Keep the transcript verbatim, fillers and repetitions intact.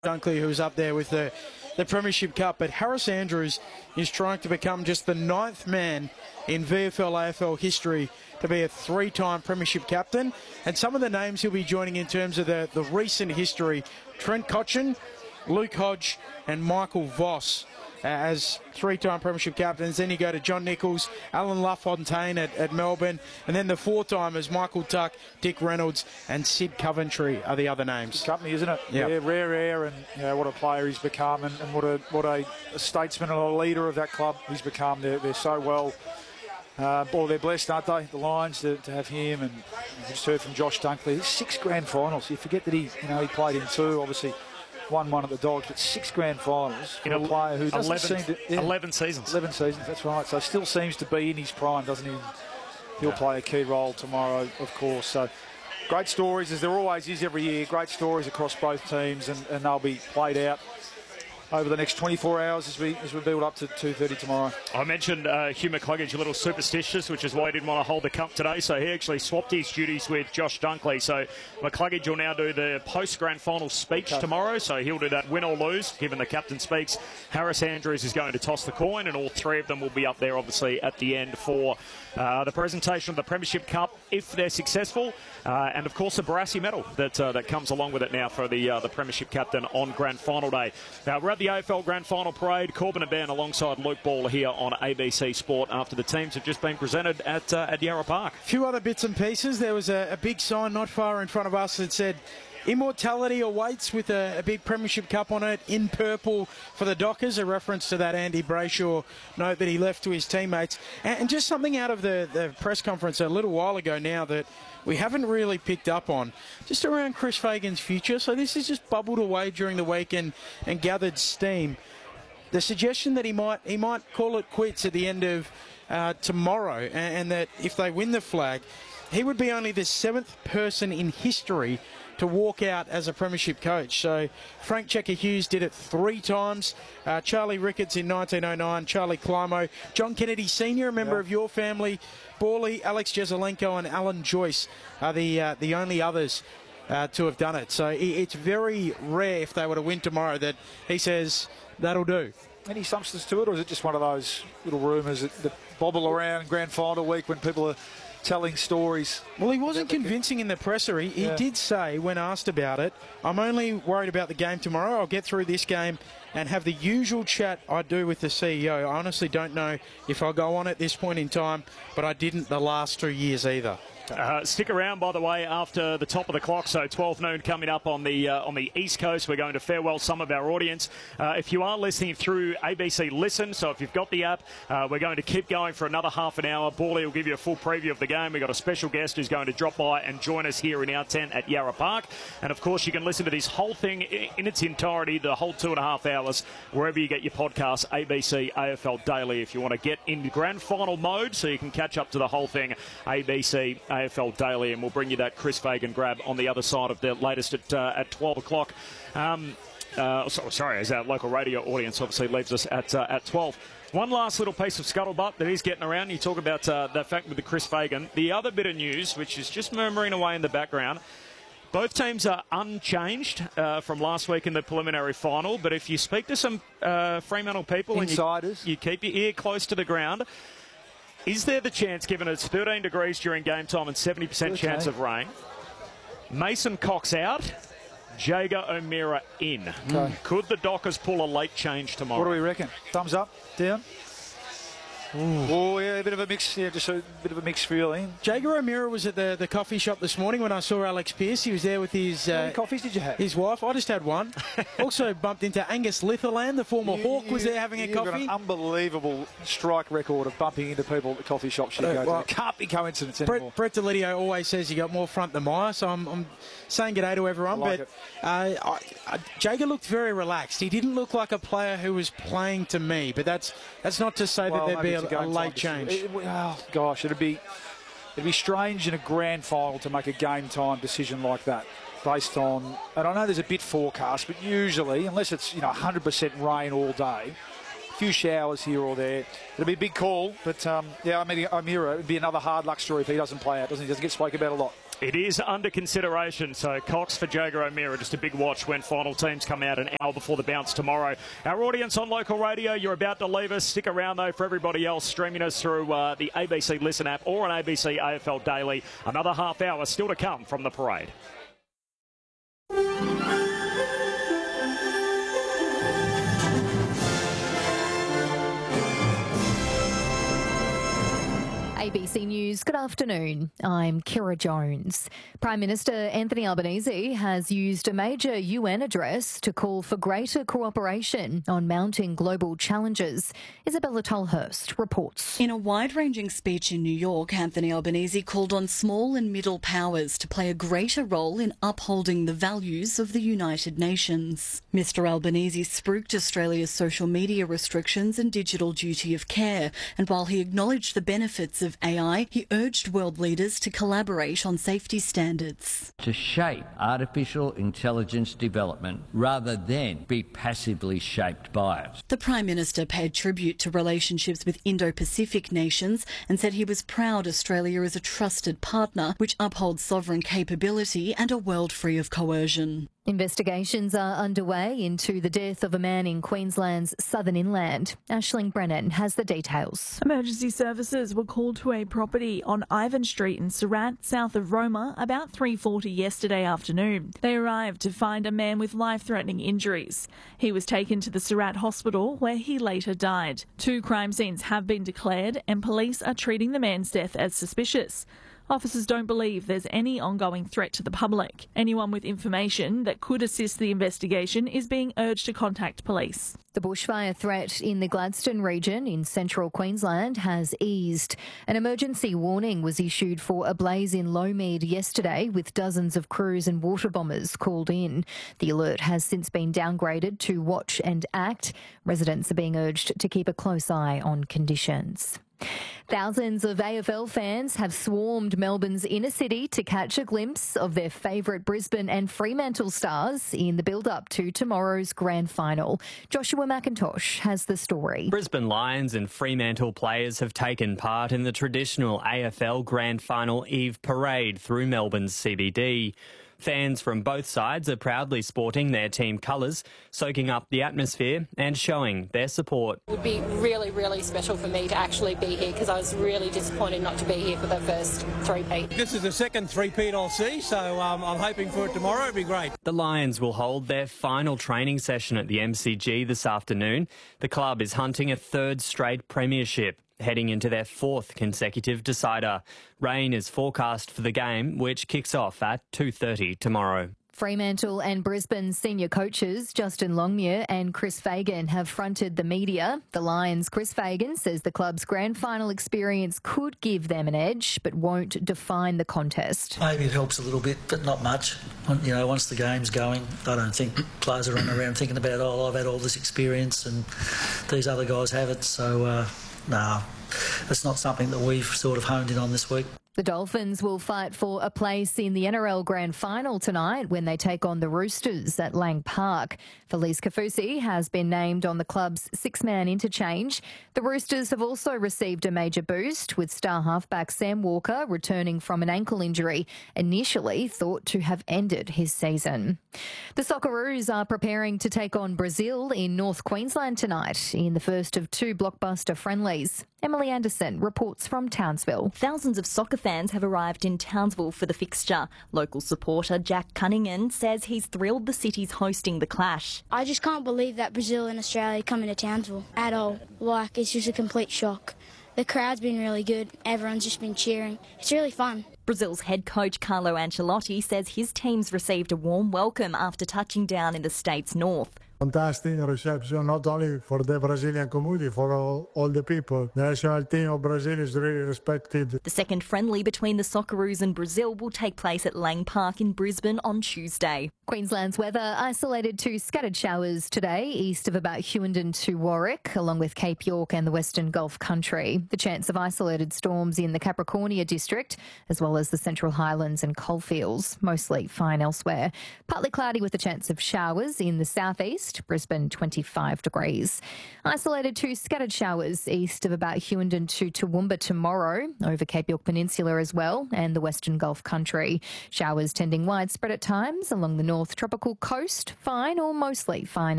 Dunkley, who was up there with the, the Premiership Cup, but Harris Andrews is trying to become just the ninth man in V F L A F L history to be a three-time Premiership captain. And some of the names he'll be joining in terms of the, the recent history: Trent Cotchin, Luke Hodge and Michael Voss uh, as three-time Premiership captains. Then you go to John Nichols, Alan LaFontaine at, at Melbourne, and then the four-timers Michael Tuck, Dick Reynolds and Sid Coventry are the other names. Company, isn't it? Yep. Yeah, rare air, and you know, what a player he's become, and, and what a what a, a statesman and a leader of that club he's become. They're, they're so well. Uh, well, they're blessed, aren't they, the Lions, to, to have him. And we just heard from Josh Dunkley. Six grand finals. You forget that he, you know, he played in two, obviously. Won one at the Dogs, but six grand finals for in a player who doesn't eleven, seem to... Yeah, eleven seasons. eleven seasons, that's right. So still seems to be in his prime, doesn't he? He'll yeah. play a key role tomorrow, of course. So great stories, as there always is every year. Great stories across both teams, and, and they'll be played out over the next twenty-four hours as we as we build up to two thirty tomorrow. I mentioned uh, Hugh McCluggage a little superstitious, which is why he didn't want to hold the cup today. So he actually swapped his duties with Josh Dunkley. So McCluggage will now do the post-grand final speech okay. tomorrow. So he'll do that win or lose, given the captain speaks. Harris Andrews is going to toss the coin, and all three of them will be up there, obviously, at the end for uh, the presentation of the Premiership Cup, if they're successful. Uh, and, of course, the Barassi medal that uh, that comes along with it now for the uh, the Premiership captain on Grand Final day. Now, we're at the A F L Grand Final Parade. Corbin and Ben alongside Luke Ball here on A B C Sport after the teams have just been presented at, uh, at Yarra Park. A few other bits and pieces. There was a, a big sign not far in front of us that said "Immortality awaits," with a, a big Premiership Cup on it in purple for the Dockers, a reference to that Andy Brayshaw note that he left to his teammates. And, and just something out of the, the press conference a little while ago now that we haven't really picked up on, just around Chris Fagan's future. So this has just bubbled away during the week and, and gathered steam. The suggestion that he might he might call it quits at the end of uh, tomorrow, and, and that if they win the flag, he would be only the seventh person in history to walk out as a Premiership coach. So Frank Checker Hughes did it three times. Uh, Charlie Ricketts in nineteen oh nine, Charlie Climo, John Kennedy Senior, a member yeah. of your family, Borley, Alex Jezelenko and Alan Joyce are the uh, the only others uh, to have done it. So it's very rare, if they were to win tomorrow, that he says that'll do. Any substance to it, or is it just one of those little rumours that, that bobble around Grand Final week when people are telling stories? Well, he wasn't convincing in the presser. He, he yeah. did say, when asked about it, "I'm only worried about the game tomorrow. I'll get through this game and have the usual chat I do with the C E O. I honestly don't know if I'll go on at this point in time, but I didn't the last two years either." Uh, stick around, by the way, after the top of the clock. So twelve noon coming up on the uh, on the East Coast. We're going to farewell some of our audience. Uh, if you are listening through A B C Listen, so if you've got the app, uh, we're going to keep going for another half an hour. Borley will give you a full preview of the game. We've got a special guest who's going to drop by and join us here in our tent at Yarra Park. And, of course, you can listen to this whole thing in its entirety, the whole two and a half hours, wherever you get your podcasts, A B C A F L Daily. If you want to get in grand final mode so you can catch up to the whole thing, A B C A F L Daily, and we'll bring you that Chris Fagan grab on the other side of the latest at uh, at twelve o'clock. Um, uh, so, sorry, as our local radio audience obviously leaves us at uh, at twelve. One last little piece of scuttlebutt that is getting around. You talk about uh, that fact with the Chris Fagan. The other bit of news, which is just murmuring away in the background, both teams are unchanged uh, from last week in the preliminary final, but if you speak to some uh, Fremantle people, insiders, and you, you keep your ear close to the ground, is there the chance, given it's thirteen degrees during game time and seventy percent okay. chance of rain, Mason Cox out, Jaeger O'Meara in? Okay. Could the Dockers pull a late change tomorrow? What do we reckon? Thumbs up? Down? Oh, yeah, a bit of a mix, yeah, just a bit of a mixed feeling. Jaeger O'Meara was at the, the coffee shop this morning when I saw Alex Pearce. He was there with his... How uh, many coffees did you have? His wife. I just had one. Also bumped into Angus Litherland, the former you, Hawk, was you, there having a you've coffee. You've got an unbelievable strike record of bumping into people at the coffee shops you uh, go well, to. It can't be coincidence anymore. Brett, Brett Delidio always says you got more front than mine, so I'm, I'm saying g'day to everyone. I like but uh, I, I, Jaeger looked very relaxed. He didn't look like a player who was playing to me, but that's that's not to say well, that there'd be a, a late change. It, oh, gosh, it'd be it'd be strange in a grand final to make a game time decision like that based on, and I know there's a bit forecast, but usually, unless it's, you know, one hundred percent rain all day, a few showers here or there, it'll be a big call. But um, yeah, I mean, O'Meara, it'd be another hard luck story if he doesn't play out, doesn't he? Doesn't get spoken about a lot. It is under consideration, so Cox for Jager O'Meara, just a big watch when final teams come out an hour before the bounce tomorrow. Our audience on local radio, you're about to leave us. Stick around, though, for everybody else streaming us through uh, the A B C Listen app or on A B C A F L Daily. Another half hour still to come from the parade. A B C News, good afternoon. I'm Kira Jones. Prime Minister Anthony Albanese has used a major U N address to call for greater cooperation on mounting global challenges. Isabella Tolhurst reports. In a wide-ranging speech in New York, Anthony Albanese called on small and middle powers to play a greater role in upholding the values of the United Nations. Mister Albanese spruiked Australia's social media restrictions and digital duty of care, and while he acknowledged the benefits of A I, he urged world leaders to collaborate on safety standards. To shape artificial intelligence development rather than be passively shaped by it. The Prime Minister paid tribute to relationships with Indo-Pacific nations and said he was proud Australia is a trusted partner which upholds sovereign capability and a world free of coercion. Investigations are underway into the death of a man in Queensland's southern inland. Aisling Brennan has the details. Emergency services were called to a property on Ivan Street in Surat, south of Roma, about three forty yesterday afternoon. They arrived to find a man with life-threatening injuries. He was taken to the Surat hospital, where he later died. Two crime scenes have been declared, and police are treating the man's death as suspicious. Officers don't believe there's any ongoing threat to the public. Anyone with information that could assist the investigation is being urged to contact police. The bushfire threat in the Gladstone region in central Queensland has eased. An emergency warning was issued for a blaze in Lowmead yesterday, with dozens of crews and water bombers called in. The alert has since been downgraded to watch and act. Residents are being urged to keep a close eye on conditions. Thousands of A F L fans have swarmed Melbourne's inner city to catch a glimpse of their favourite Brisbane and Fremantle stars in the build-up to tomorrow's grand final. Joshua McIntosh has the story. Brisbane Lions and Fremantle players have taken part in the traditional A F L Grand Final Eve parade through Melbourne's C B D. Fans from both sides are proudly sporting their team colours, soaking up the atmosphere and showing their support. It would be really, really special for me to actually be here because I was really disappointed not to be here for the first three-peat. This is the second three-peat I'll see, so um, I'm hoping for it tomorrow. It'll be great. The Lions will hold their final training session at the M C G this afternoon. The club is hunting a third straight premiership, heading into their fourth consecutive decider. Rain is forecast for the game, which kicks off at two thirty tomorrow. Fremantle and Brisbane senior coaches Justin Longmuir and Chris Fagan have fronted the media. The Lions' Chris Fagan says the club's grand final experience could give them an edge, but won't define the contest. Maybe it helps a little bit, but not much. You know, once the game's going, I don't think players are running around thinking about, oh, I've had all this experience and these other guys have it. So, uh, no, it's not something that we've sort of honed in on this week. The Dolphins will fight for a place in the N R L Grand Final tonight when they take on the Roosters at Lang Park. Felice Kaufusi has been named on the club's six-man interchange. The Roosters have also received a major boost, with star halfback Sam Walker returning from an ankle injury, initially thought to have ended his season. The Socceroos are preparing to take on Brazil in North Queensland tonight in the first of two blockbuster friendlies. Emily Anderson reports from Townsville. Thousands of soccer fans have arrived in Townsville for the fixture. Local supporter Jack Cunningham says he's thrilled the city's hosting the clash. I just can't believe that Brazil and Australia come into Townsville at all. Like, it's just a complete shock. The crowd's been really good. Everyone's just been cheering. It's really fun. Brazil's head coach Carlo Ancelotti says his team's received a warm welcome after touching down in the state's north. Fantastic reception, not only for the Brazilian community, for all, all the people. The national team of Brazil is really respected. The second friendly between the Socceroos and Brazil will take place at Lang Park in Brisbane on Tuesday. Queensland's weather isolated to scattered showers today, east of about Hughenden to Warwick, along with Cape York and the Western Gulf Country. The chance of isolated storms in the Capricornia district, as well as the Central Highlands and coalfields, mostly fine elsewhere. Partly cloudy with a chance of showers in the southeast east. Brisbane twenty-five degrees. Isolated to scattered showers east of about Hughenden to Toowoomba tomorrow, over Cape York Peninsula as well, and the Western Gulf Country. Showers tending widespread at times along the north tropical coast, fine or mostly fine.